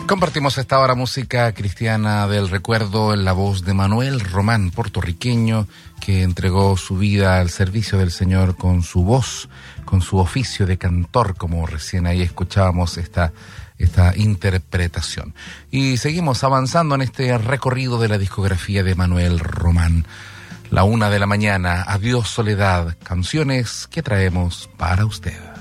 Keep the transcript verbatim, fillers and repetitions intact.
Compartimos esta hora música cristiana del recuerdo en la voz de Manuel Román, puertorriqueño, que entregó su vida al servicio del Señor con su voz, con su oficio de cantor, como recién ahí escuchábamos esta, esta interpretación. Y seguimos avanzando en este recorrido de la discografía de Manuel Román. La una de la mañana, Adiós Soledad, canciones que traemos para usted.